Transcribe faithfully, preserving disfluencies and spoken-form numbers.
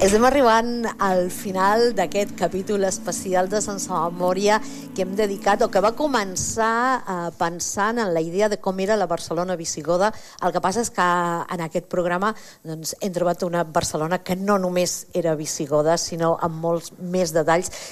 Estem arribant al final d'aquest capítol especial de Sense Memòria que hem dedicat o que va començar eh, pensant en la idea de com era la Barcelona visigoda. El que passa és que en aquest programa doncs, hem trobat una Barcelona que no només era visigoda, sinó amb molts més detalls